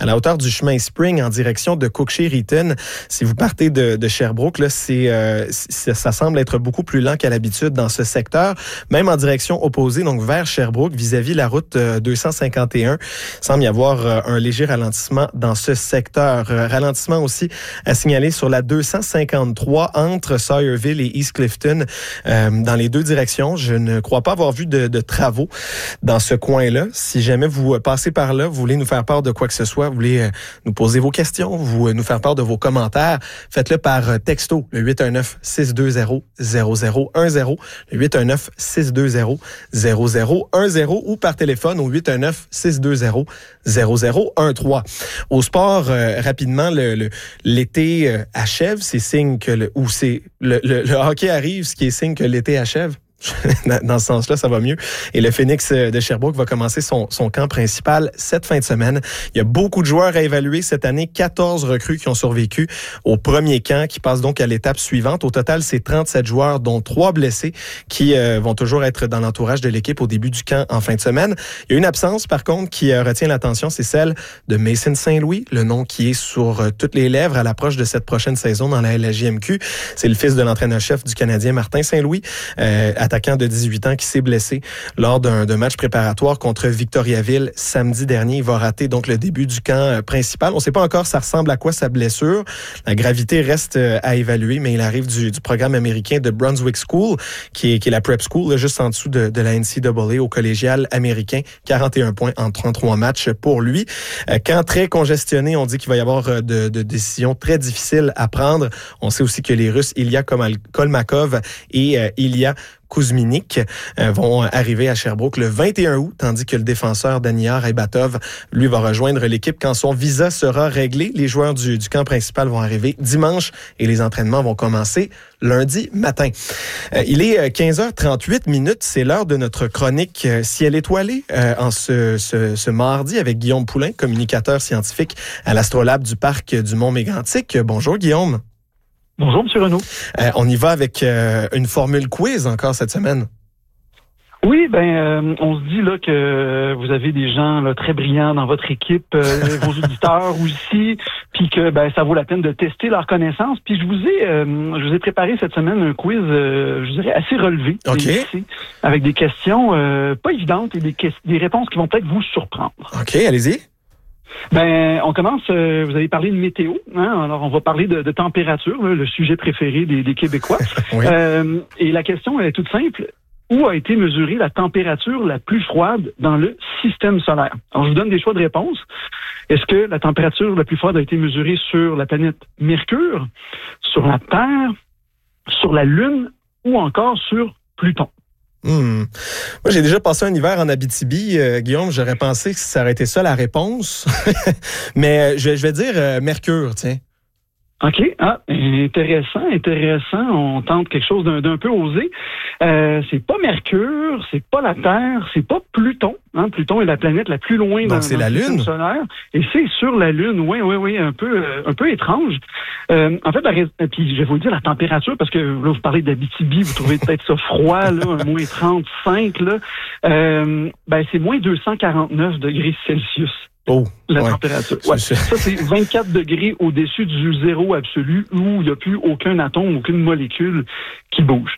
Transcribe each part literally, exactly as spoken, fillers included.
à la hauteur du chemin Spring en direction de Cookshay-Riton. Si vous partez de, de Sherbrooke, là, c'est, euh, c'est, ça semble être beaucoup plus lent qu'à l'habitude dans ce secteur, même en direction opposée, donc vers Sherbrooke, vis-à-vis la route euh, deux cent cinquante et un. Il semble y avoir euh, un léger ralentissement dans ce secteur. Euh, ralentissement aussi à signaler sur la deux cent cinquante-trois entre Sawyerville et East Clifton, euh, dans les deux directions. Je ne crois pas avoir vu de, de travaux dans ce coin-là. Si jamais vous passez par là, vous voulez nous faire part de quoi que ce soit, vous voulez euh, nous poser vos questions, vous euh, nous faire part de vos commentaires, faites-le par euh, texto, le huit un neuf, six deux zéro, zéro zéro un zéro, le huit un neuf, six deux zéro, zéro zéro un zéro ou par téléphone au huit un neuf, six deux zéro, zéro zéro un trois. Au sport, euh, rapidement, le, le, l'été euh, achève, c'est signe que le, ou c'est le, le, le hockey arrive, ce qui est signe que l'été achève. Dans ce sens-là, ça va mieux. Et le Phoenix de Sherbrooke va commencer son, son camp principal cette fin de semaine. Il y a beaucoup de joueurs à évaluer cette année. quatorze recrues qui ont survécu au premier camp, qui passent donc à l'étape suivante. Au total, c'est trente-sept joueurs, dont trois blessés, qui euh, vont toujours être dans l'entourage de l'équipe au début du camp en fin de semaine. Il y a une absence, par contre, qui euh, retient l'attention, c'est celle de Mason Saint-Louis, le nom qui est sur euh, toutes les lèvres à l'approche de cette prochaine saison dans la L H J M Q. C'est le fils de l'entraîneur-chef du Canadien, Martin Saint-Louis, euh, attaquant de dix-huit ans qui s'est blessé lors d'un, d'un match préparatoire contre Victoriaville samedi dernier. Il va rater donc le début du camp principal. On ne sait pas encore ça ressemble à quoi sa blessure. La gravité reste à évaluer, mais il arrive du, du programme américain de Brunswick School, qui est, qui est la prep school, là, juste en dessous de, de la N C A A au collégial américain. quarante et un points en trente-trois matchs pour lui. Camp très congestionné, on dit qu'il va y avoir de, de décisions très difficiles à prendre. On sait aussi que les Russes Ilya Kolmakov et euh, Ilya Kuzminik euh, vont arriver à Sherbrooke le vingt et un août, tandis que le défenseur Daniyar Aybatov, lui, va rejoindre l'équipe quand son visa sera réglé. Les joueurs du, du camp principal vont arriver dimanche et les entraînements vont commencer lundi matin. Euh, il est quinze heures trente-huit minutes, c'est l'heure de notre chronique euh, Ciel étoilé euh, en ce, ce, ce mardi avec Guillaume Poulain, communicateur scientifique à l'Astrolabe du Parc du Mont-Mégantic. Bonjour Guillaume. Bonjour, M. Renaud. Euh, on y va avec euh, une formule quiz encore cette semaine. Oui, ben, euh, on se dit là que vous avez des gens là, très brillants dans votre équipe, euh, vos auditeurs aussi, puis que ben ça vaut la peine de tester leurs connaissances. Puis je vous ai, euh, je vous ai préparé cette semaine un quiz, euh, je dirais assez relevé, okay. ici, avec des questions euh, pas évidentes et des, que- des réponses qui vont peut-être vous surprendre. Ok, allez-y. Ben, on commence, euh, vous avez parlé de météo, hein, alors on va parler de, de température, là, le sujet préféré des, des Québécois. Oui. euh, et la question est toute simple. Où a été mesurée la température la plus froide dans le système solaire? Alors, je vous donne des choix de réponse. Est-ce que la température la plus froide a été mesurée sur la planète Mercure, sur la Terre, sur la Lune ou encore sur Pluton? Hmm. Moi, j'ai déjà passé un hiver en Abitibi, euh, Guillaume. J'aurais pensé que ça aurait été ça la réponse. Mais euh, je, je vais dire euh, Mercure, tiens. OK. Ah, intéressant, intéressant. On tente quelque chose d'un, d'un peu osé. Euh, c'est pas Mercure, c'est pas la Terre, c'est pas Pluton. Hein? Pluton est la planète la plus loin dans, Donc, c'est dans la le système Lune solaire. Et c'est sur la Lune, oui, oui, oui, un peu, euh, un peu étrange. Euh, en fait, la rais- puis je vais vous le dire la température, parce que là, vous parlez d'Abitibi, vous trouvez peut-être ça froid, là, un moins trente-cinq, là. Euh, ben, c'est moins deux cent quarante-neuf degrés Celsius. Oh, La ouais. température. Ouais. C'est- Ça, c'est vingt-quatre degrés au-dessus du zéro absolu où il n'y a plus aucun atome, aucune molécule qui bouge.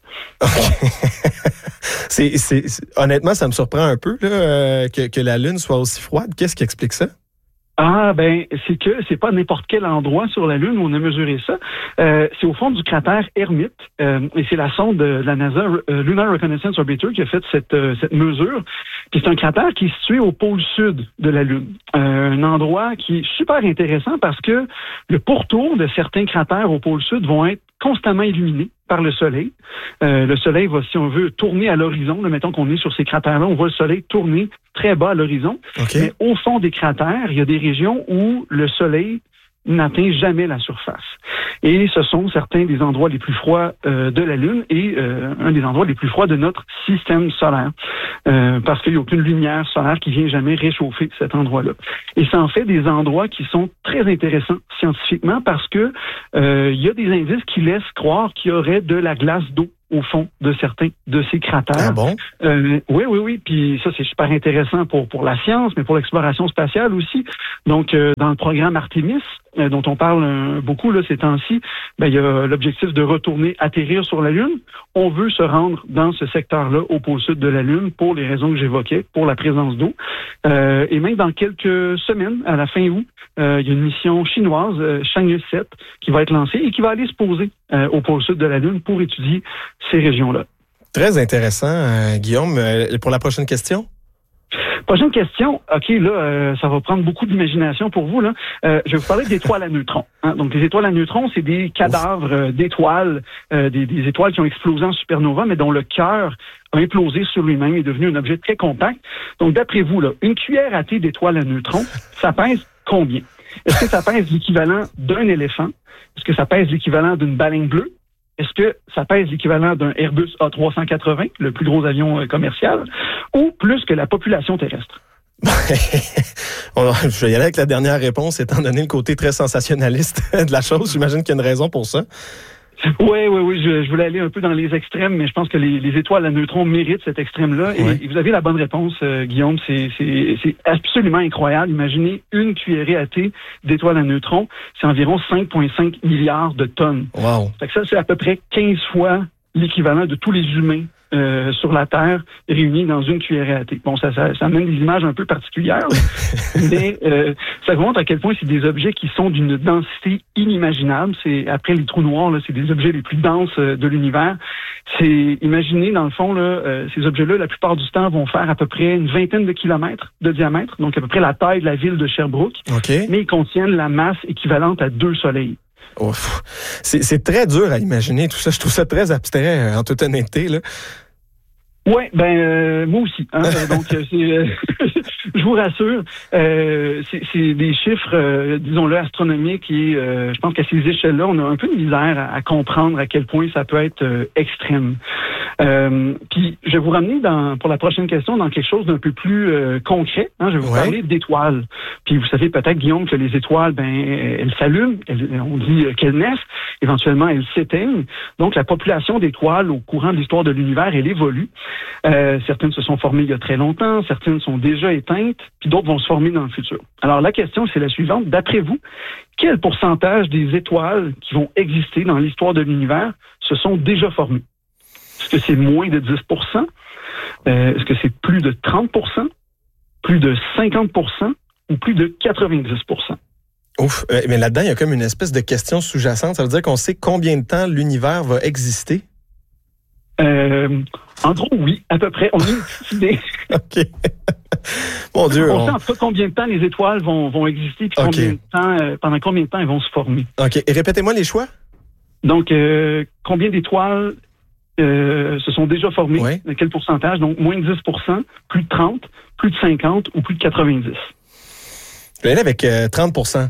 c'est, c'est, c'est- honnêtement, ça me surprend un peu là, euh, que, que la Lune soit aussi froide. Qu'est-ce qui explique ça? Ah, ben, c'est que c'est pas n'importe quel endroit sur la Lune où on a mesuré ça. Euh, c'est au fond du cratère Hermite, euh, et c'est la sonde de la NASA euh, Lunar Reconnaissance Orbiter qui a fait cette, euh, cette mesure. Puis c'est un cratère qui est situé au pôle sud de la Lune. Euh, un endroit qui est super intéressant parce que le pourtour de certains cratères au pôle sud vont être constamment illuminés par le soleil. Euh, le soleil va, si on veut, tourner à l'horizon. Là, mettons qu'on est sur ces cratères-là, on voit le soleil tourner très bas à l'horizon. Okay. Mais au fond des cratères, il y a des régions où le soleil n'atteint jamais la surface. Et ce sont certains des endroits les plus froids euh, de la Lune et euh, un des endroits les plus froids de notre système solaire. Euh, parce qu'il n'y a aucune lumière solaire qui vient jamais réchauffer cet endroit-là. Et ça en fait des endroits qui sont très intéressants scientifiquement parce que euh, il y a des indices qui laissent croire qu'il y aurait de la glace d'eau au fond de certains de ces cratères. Ah bon? Euh, oui, oui, oui. Puis ça, c'est super intéressant pour pour la science, mais pour l'exploration spatiale aussi. Donc, euh, dans le programme Artemis, euh, dont on parle euh, beaucoup là ces temps-ci, ben il y a l'objectif de retourner atterrir sur la Lune. On veut se rendre dans ce secteur-là, au pôle sud de la Lune, pour les raisons que j'évoquais, pour la présence d'eau. Euh, et même dans quelques semaines, à la fin août, euh, il y a une mission chinoise, euh, Chang'e sept, qui va être lancée et qui va aller se poser euh, au pôle sud de la Lune pour étudier ces régions-là. Très intéressant, euh, Guillaume. Euh, pour la prochaine question? Prochaine question. OK, là, euh, ça va prendre beaucoup d'imagination pour vous. Là. Euh, je vais vous parler d'étoiles à neutrons. Hein. Donc, les étoiles à neutrons, c'est des cadavres euh, d'étoiles, euh, des, des étoiles qui ont explosé en supernova, mais dont le cœur a implosé sur lui-même et est devenu un objet très compact. Donc, d'après vous, là, une cuillère à thé d'étoiles à neutrons, ça pèse combien? Est-ce que ça pèse l'équivalent d'un éléphant? Est-ce que ça pèse l'équivalent d'une baleine bleue? Est-ce que ça pèse l'équivalent d'un Airbus A trois cent quatre-vingts, le plus gros avion euh, commercial, ou plus que la population terrestre? Je vais y aller avec la dernière réponse, étant donné le côté très sensationnaliste de la chose. J'imagine qu'il y a une raison pour ça. Oui, oui, oui. Je, je voulais aller un peu dans les extrêmes, mais je pense que les, les étoiles à neutrons méritent cet extrême-là. Ouais. Et, et vous avez la bonne réponse, euh, Guillaume. C'est, c'est, c'est absolument incroyable. Imaginez une cuillerée à thé d'étoiles à neutrons. C'est environ cinq virgule cinq milliards de tonnes. Wow. Fait que ça, c'est à peu près quinze fois l'équivalent de tous les humains euh, sur la Terre réunis dans une cuillerée à thé. Bon, ça, ça, ça amène des images un peu particulières, mais euh, ça vous montre à quel point c'est des objets qui sont d'une densité inimaginable. C'est après les trous noirs, là, c'est des objets les plus denses euh, de l'univers. C'est imaginez dans le fond là, euh, ces objets-là, la plupart du temps, vont faire à peu près une vingtaine de kilomètres de diamètre, donc à peu près la taille de la ville de Sherbrooke. Okay. Mais ils contiennent la masse équivalente à deux soleils. Ouf. C'est, c'est très dur à imaginer tout ça. Je trouve ça très abstrait, en toute honnêteté, là. Ouais, ben euh, moi aussi. Hein, donc euh, c'est, euh, je vous rassure, euh, c'est, c'est des chiffres, euh, disons-le, astronomiques et euh, je pense qu'à ces échelles-là, on a un peu de misère à, à comprendre à quel point ça peut être euh, extrême. Euh, puis je vais vous ramener dans, pour la prochaine question dans quelque chose d'un peu plus euh, concret. Hein, je vais vous ouais. parler d'étoiles. Puis vous savez peut-être, Guillaume, que les étoiles, ben elles s'allument, elles, on dit qu'elles naissent, éventuellement elles s'éteignent. Donc la population d'étoiles au courant de l'histoire de l'univers, elle évolue. Euh, certaines se sont formées il y a très longtemps, certaines sont déjà éteintes, puis d'autres vont se former dans le futur. Alors la question, c'est la suivante. D'après vous, quel pourcentage des étoiles qui vont exister dans l'histoire de l'univers se sont déjà formées? Est-ce que c'est moins de dix pour cent? Euh, est-ce que c'est plus de trente pour cent? Plus de cinquante pour cent? Ou plus de quatre-vingt-dix pour cent? Ouf, euh, mais là-dedans, il y a comme une espèce de question sous-jacente. Ça veut dire qu'on sait combien de temps l'univers va exister? Euh, en gros, oui, à peu près. On a une petite idée. OK. Mon Dieu. On on... sait en tout cas combien de temps les étoiles vont, vont exister, puis okay. combien de temps, euh, pendant combien de temps elles vont se former. OK. Et répétez-moi les choix. Donc, euh, combien d'étoiles euh, se sont déjà formées? Ouais. Quel pourcentage? Donc, moins de dix pour cent, plus de trente, plus de cinquante ou plus de quatre-vingt-dix? Je vais aller avec euh, trente pour cent.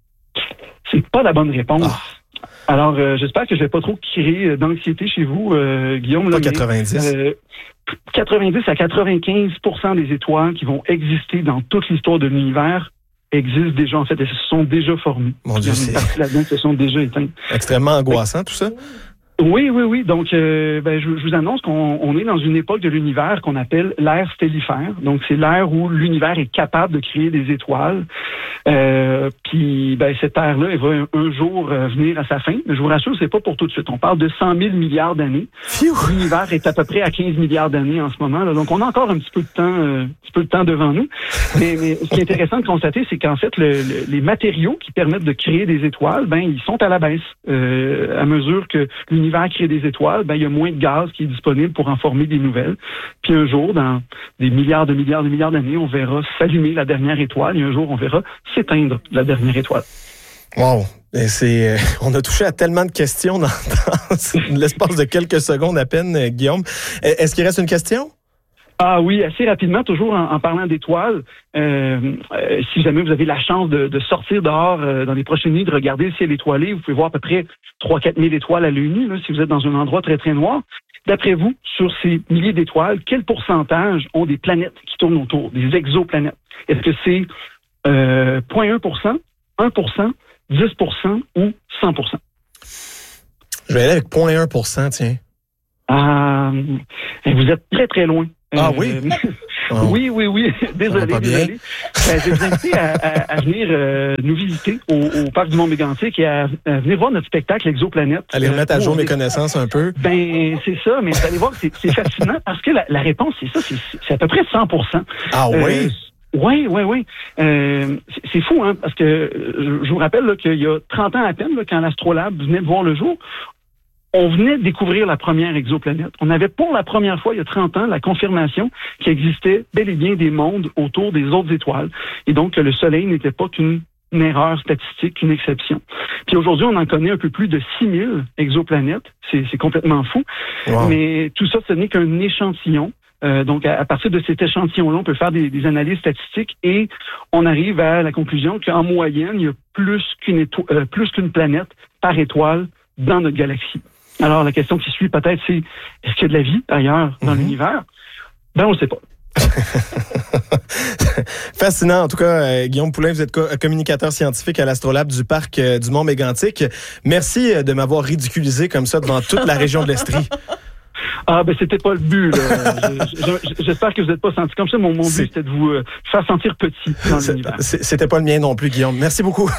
C'est pas la bonne réponse. Ah. Alors, euh, j'espère que je vais pas trop créer d'anxiété chez vous, euh, Guillaume. Pas là, quatre-vingt-dix. Mais, euh, quatre-vingt-dix à quatre-vingt-quinze pour cent des étoiles qui vont exister dans toute l'histoire de l'univers existent déjà, en fait, elles se sont déjà formées. Mon Dieu, Il y a une c'est partie là-dedans qui se sont déjà éteintes. extrêmement angoissant, tout ça. Oui, oui, oui. Donc, euh, ben, je, je vous annonce qu'on on est dans une époque de l'univers qu'on appelle l'ère stellifère. Donc, c'est l'ère où l'univers est capable de créer des étoiles. Euh, puis, ben, cette ère-là, elle va un, un jour euh, venir à sa fin. Mais je vous rassure, c'est pas pour tout de suite. On parle de cent mille milliards d'années. Phew. L'univers est à peu près à quinze milliards d'années en ce moment. Là. Donc, on a encore un petit peu de temps, euh, un petit peu de temps devant nous. Mais, mais ce qui est intéressant de constater, c'est qu'en fait, le, le, les matériaux qui permettent de créer des étoiles, ben, ils sont à la baisse. Euh, à mesure que l'univers crée des étoiles, ben, il y a moins de gaz qui est disponible pour en former des nouvelles. Puis un jour, dans des milliards de milliards de milliards d'années, on verra s'allumer la dernière étoile et un jour, on verra s'éteindre la dernière étoile. Wow! Et c'est, euh, on a touché à tellement de questions dans, dans l'espace de quelques secondes à peine, euh, Guillaume. Est-ce qu'il reste une question? Ah oui, assez rapidement, toujours en, en parlant d'étoiles. Euh, euh, si jamais vous avez la chance de, de sortir dehors euh, dans les prochaines nuits, de regarder le ciel étoilé, vous pouvez voir à peu près trois à quatre mille étoiles à l'œil nu, là, si vous êtes dans un endroit très très noir. D'après vous, sur ces milliers d'étoiles, quel pourcentage ont des planètes qui tournent autour, des exoplanètes? Est-ce que c'est euh, zéro virgule un pour cent, un pour cent, dix pour cent ou cent pour cent? Je vais aller avec zéro virgule un pour cent, tiens. Euh, vous êtes très, très loin. Ah euh, oui? Oh. Oui, oui, oui. Désolé, désolé. Ben, je vais vous inviter à, à, à venir euh, nous visiter au, au Parc du Mont-Mégantic et à, à venir voir notre spectacle Exoplanète. Allez remettre à jour mes connaissances un peu. Ben, c'est ça, mais vous allez voir que c'est, c'est fascinant parce que la, la réponse, c'est ça, c'est, c'est à peu près cent pour cent. Ah oui? Euh, Oui, oui, oui. Euh, c'est, c'est fou, hein, parce que euh, je vous rappelle là, qu'il y a trente ans à peine, là, quand l'Astrolabe venait de voir le jour, on venait de découvrir la première exoplanète. On avait pour la première fois, il y a trente ans, la confirmation qu'il existait bel et bien des mondes autour des autres étoiles. Et donc, que le Soleil n'était pas qu'une une erreur statistique, une exception. Puis aujourd'hui, on en connaît un peu plus de six mille exoplanètes. C'est, c'est complètement fou. Wow. Mais tout ça, ce n'est qu'un échantillon. Euh, donc, à, à partir de cet échantillon-là, on peut faire des, des analyses statistiques et on arrive à la conclusion qu'en moyenne, il y a plus qu'une, éto- euh, plus qu'une planète par étoile dans notre galaxie. Alors, la question qui suit peut-être, c'est est-ce qu'il y a de la vie ailleurs dans mm-hmm. l'univers? Ben, on ne sait pas. Fascinant. En tout cas, euh, Guillaume Poulain, vous êtes co- communicateur scientifique à l'Astrolabe du Parc euh, du Mont-Mégantic. Merci euh, de m'avoir ridiculisé comme ça devant toute la région de l'Estrie. Ah, ben, c'était pas le but, là. je, je, j'espère que vous n'êtes pas senti comme ça. Mon, mon but, c'est... c'était de vous euh, faire sentir petit dans c'est, l'univers. C'est, c'était pas le mien non plus, Guillaume. Merci beaucoup.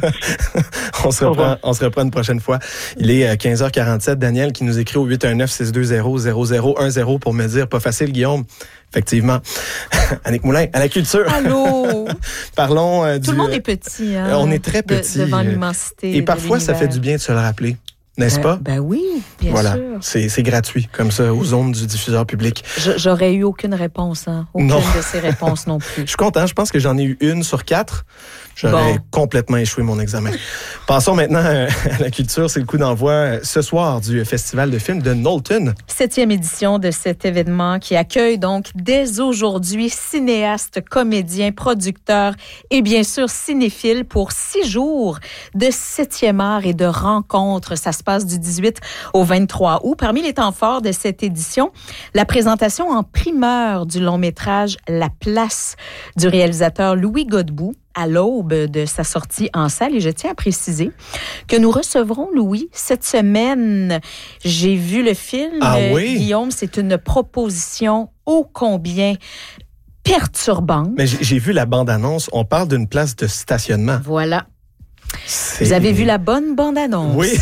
on, se reprend, on se reprend une prochaine fois. Il est quinze heures quarante-sept. Daniel qui nous écrit au huit un neuf, six deux zéro, zéro zéro un zéro pour me dire, pas facile, Guillaume. Effectivement. Annick Moulin, à la culture. Allô. Parlons euh, du... Tout le monde est petit, hein. On est très petit. De, devant l'immensité. Et parfois, de ça fait du bien de se le rappeler. N'est-ce ben, pas? Ben oui, bien voilà. sûr. C'est, c'est gratuit, comme ça, aux ondes du diffuseur public. Je, j'aurais eu aucune réponse, hein. Aucune non. de ces réponses non plus. Je suis content. Je pense que j'en ai eu une sur quatre. J'aurais bon. complètement échoué mon examen. Passons maintenant à la culture. C'est le coup d'envoi ce soir du Festival de films de Knowlton. Septième édition de cet événement qui accueille donc dès aujourd'hui cinéastes, comédiens, producteurs et bien sûr cinéphiles pour six jours de septième art et de rencontres. Ça se passe du dix-huit au vingt-trois août. Parmi les temps forts de cette édition, la présentation en primeur du long-métrage La Place du réalisateur Louis Godbout à l'aube de sa sortie en salle. Et je tiens à préciser que nous recevrons Louis cette semaine. J'ai vu le film. Ah oui? Guillaume, c'est une proposition ô combien perturbante. Mais j'ai, j'ai vu la bande-annonce. On parle d'une place de stationnement. Voilà. C'est... Vous avez vu la bonne bande-annonce. Oui.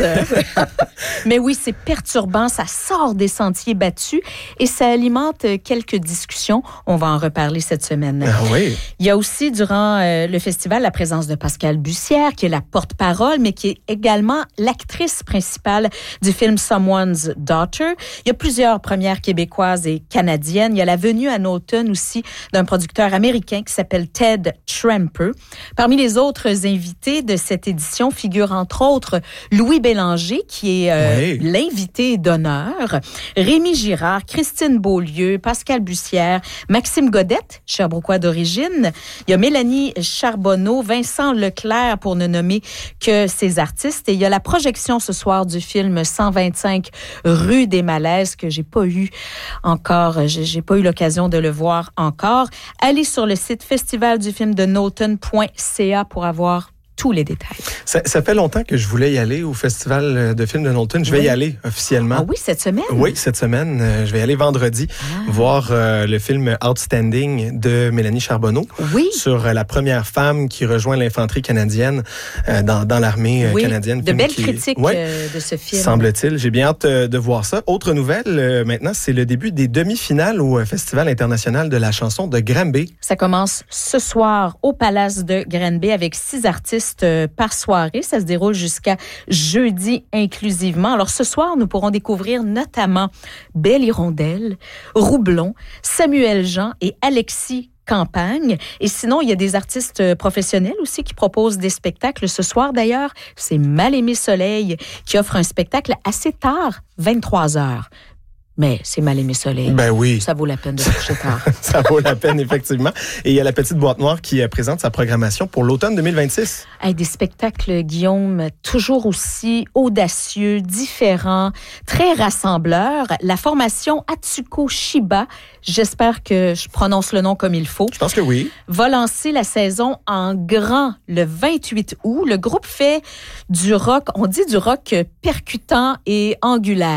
Mais oui, c'est perturbant. Ça sort des sentiers battus et ça alimente quelques discussions. On va en reparler cette semaine. Ah oui. Il y a aussi, durant euh, le festival, la présence de Pascale Bussière, qui est la porte-parole, mais qui est également l'actrice principale du film Someone's Daughter. Il y a plusieurs premières québécoises et canadiennes. Il y a la venue à Knowlton aussi d'un producteur américain qui s'appelle Ted Tramper. Parmi les autres invités de cette édition figure entre autres Louis Bélanger, qui est euh, oui. l'invité d'honneur, Rémi Girard, Christine Beaulieu, Pascale Bussière, Maxime Godette, Sherbrookois d'origine. Il y a Mélanie Charbonneau, Vincent Leclerc, pour ne nommer que ces artistes. Et il y a la projection ce soir du film cent vingt-cinq rue des Malaises, que j'ai pas eu encore, j'ai, j'ai pas eu l'occasion de le voir encore. Allez sur le site festival du film de knowlton point c a pour avoir tous les détails. Ça, ça fait longtemps que je voulais y aller au Festival de films de Knowlton. Je vais oui. y aller officiellement. Ah oui, cette semaine? Oui, cette semaine. Euh, je vais y aller vendredi ah. voir euh, le film Outstanding de Mélanie Charbonneau. Oui. Sur euh, la première femme qui rejoint l'infanterie canadienne euh, dans, dans l'armée euh, oui. canadienne. De belles qui... critiques ouais. euh, de ce film. Semble-t-il. J'ai bien hâte euh, de voir ça. Autre nouvelle, euh, maintenant, c'est le début des demi-finales au euh, Festival international de la chanson de Granby. Ça commence ce soir au Palace de Granby avec six artistes euh, par soirée. Ça se déroule jusqu'à jeudi inclusivement. Alors ce soir, nous pourrons découvrir notamment Belle Hirondelle, Roublon, Samuel Jean et Alexis Campagne. Et sinon, il y a des artistes professionnels aussi qui proposent des spectacles. Ce soir, d'ailleurs, c'est Mal-Aimé Soleil qui offre un spectacle assez tard, vingt-trois heures. Mais c'est Mal-Aimé Soleil. Ben oui. Ça vaut la peine de se coucher tard. Ça vaut la peine, effectivement. Et il y a la Petite Boîte Noire qui présente sa programmation pour l'automne deux mille vingt-six. Hey, des spectacles, Guillaume, toujours aussi audacieux, différents, très rassembleurs. La formation Atsuko Shiba, j'espère que je prononce le nom comme il faut. Je pense que oui. Va lancer la saison en grand le vingt-huit août. Le groupe fait du rock, on dit du rock percutant et angulaire.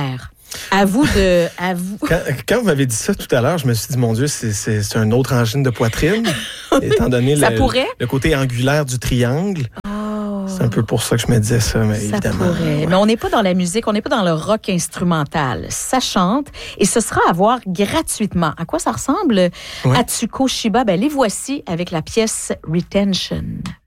À vous de... À vous. Quand, quand vous m'avez dit ça tout à l'heure, je me suis dit, mon Dieu, c'est, c'est, c'est un autre angine de poitrine, étant donné ça le, pourrait? le côté angulaire du triangle. Oh. C'est un peu pour ça que je me disais ça, mais Ça évidemment. pourrait. Ouais. Mais on n'est pas dans la musique, on n'est pas dans le rock instrumental. Ça chante et ce sera à voir gratuitement. À quoi ça ressemble? Ouais. Atsuko Shiba, ben les voici avec la pièce Retention.